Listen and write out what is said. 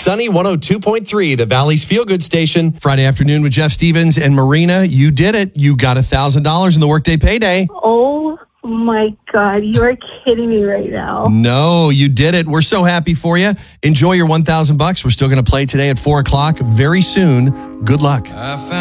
Sunny 102.3, the Valley's Feel Good Station. Friday afternoon with Jeff Stevens and Marina. You did it. You got $1,000 in the Workday Payday. Oh my God, you are kidding me right now. No, you did it. We're so happy for you. Enjoy your $1,000. We're still going to play today at 4 o'clock very soon. Good luck.